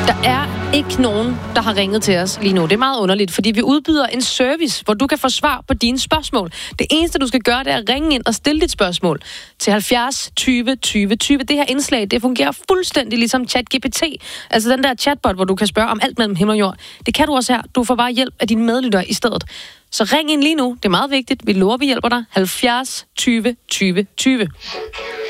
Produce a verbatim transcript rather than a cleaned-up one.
Der er ikke nogen, der har ringet til os lige nu. Det er meget underligt, fordi vi udbyder en service, hvor du kan få svar på dine spørgsmål. Det eneste, du skal gøre, det er at ringe ind og stille dit spørgsmål til halvfjerds tyve tyve tyve. Det her indslag, det fungerer fuldstændig ligesom ChatGPT. Altså den der chatbot, hvor du kan spørge om alt mellem himmel og jord. Det kan du også her. Du får bare hjælp af dine medlyttere i stedet. Så ring ind lige nu. Det er meget vigtigt. Vi lover, vi hjælper dig. halvfjerds tyve tyve tyve.